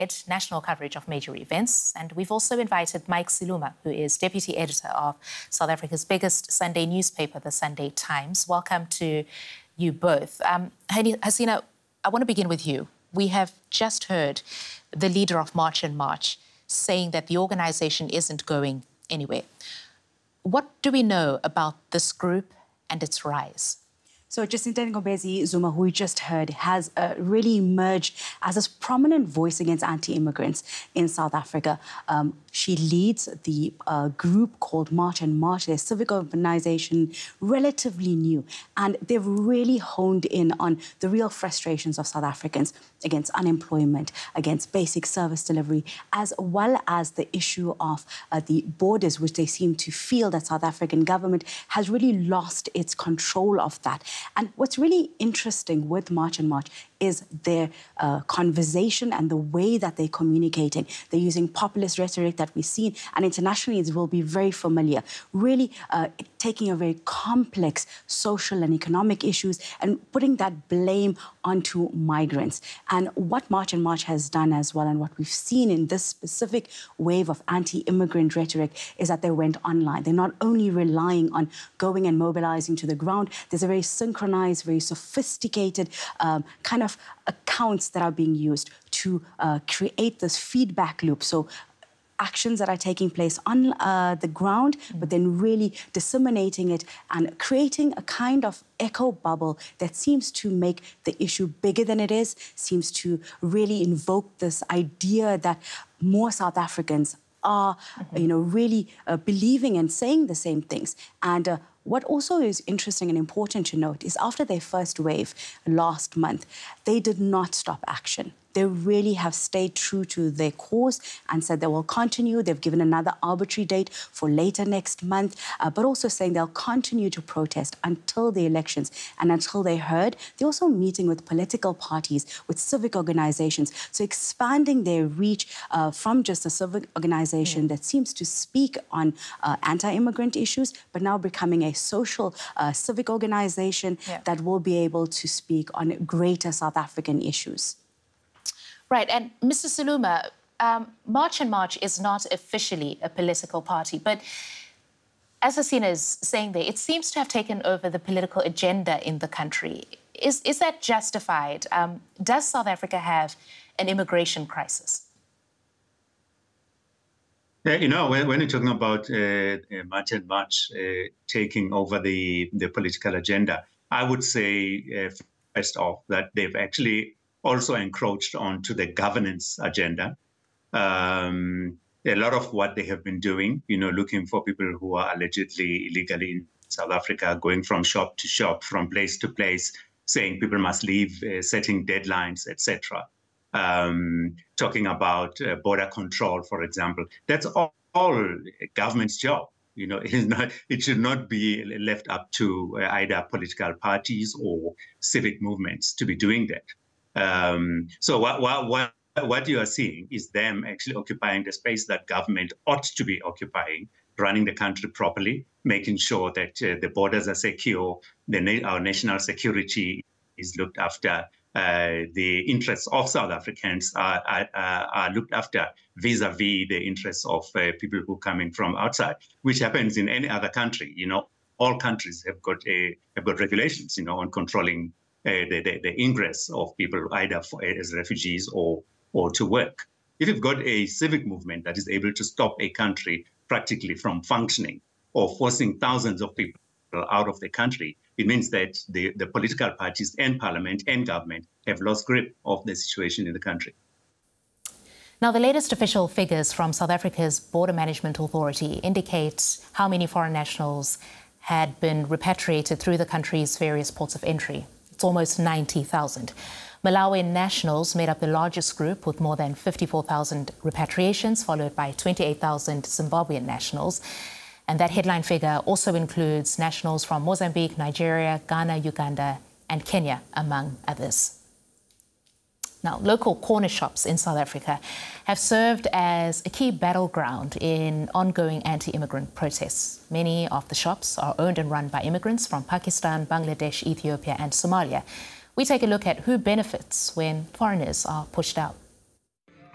national coverage of major events. And we've also invited Mike Siluma, who is deputy editor of South Africa's biggest Sunday newspaper, the Sunday Times. Welcome to you both. Hasina, I want to begin with you. We have just heard the leader of March and March saying that the organisation isn't going anywhere. What do we know about this group and its rise? So Jacinta Ngobezi Zuma, who we just heard, has really emerged as a prominent voice against anti-immigrants in South Africa. She leads the group called March and March, their civic organisation, relatively new. And they've really honed in on the real frustrations of South Africans against unemployment, against basic service delivery, as well as the issue of the borders, which they seem to feel that South African government has really lost its control of that. And what's really interesting with March and March is their conversation and the way that they're communicating. They're using populist rhetoric that we've seen, and internationally it will be very familiar, really taking a very complex social and economic issues and putting that blame onto migrants. And what March and March has done as well, and what we've seen in this specific wave of anti-immigrant rhetoric, is that they went online. They're not only relying on going and mobilizing to the ground, there's a very synchronized, very sophisticated kind of accounts that are being used to create this feedback loop. So actions that are taking place on the ground, but then really disseminating it and creating a kind of echo bubble that seems to make the issue bigger than it is, seems to really invoke this idea that more South Africans are, really believing and saying the same things. And what also is interesting and important to note is after their first wave last month, they did not stop action. They really have stayed true to their course and said they will continue. They've given another arbitrary date for later next month, but also saying they'll continue to protest until the elections and until they're heard. They're also meeting with political parties, with civic organizations, so expanding their reach from just a civic organization that seems to speak on anti-immigrant issues, but now becoming a social civic organization that will be able to speak on greater South African issues. Right, and Mr. Siluma, March and March is not officially a political party, but as Hasina is saying there, it seems to have taken over the political agenda in the country. Is that justified? Does South Africa have an immigration crisis? Yeah, when you're talking about March and March taking over the political agenda, I would say, first off, that they've actually also encroached onto the governance agenda. A lot of what they have been doing, looking for people who are allegedly illegally in South Africa, going from shop to shop, from place to place, saying people must leave, setting deadlines, etc. Talking about border control, for example. That's all government's job. It should not be left up to either political parties or civic movements to be doing that. So what you are seeing is them actually occupying the space that government ought to be occupying, running the country properly, making sure that the borders are secure, our national security is looked after, the interests of South Africans are looked after vis-a-vis the interests of people who are coming from outside, which happens in any other country. All countries have got regulations, on controlling the ingress of people either as refugees or to work. If you've got a civic movement that is able to stop a country practically from functioning or forcing thousands of people out of the country, it means that the political parties and parliament and government have lost grip of the situation in the country. Now, the latest official figures from South Africa's Border Management Authority indicate how many foreign nationals had been repatriated through the country's various ports of entry. It's almost 90,000. Malawian nationals made up the largest group with more than 54,000 repatriations, followed by 28,000 Zimbabwean nationals. And that headline figure also includes nationals from Mozambique, Nigeria, Ghana, Uganda, and Kenya, among others. Now, local corner shops in South Africa have served as a key battleground in ongoing anti-immigrant protests. Many of the shops are owned and run by immigrants from Pakistan, Bangladesh, Ethiopia, and Somalia. We take a look at who benefits when foreigners are pushed out.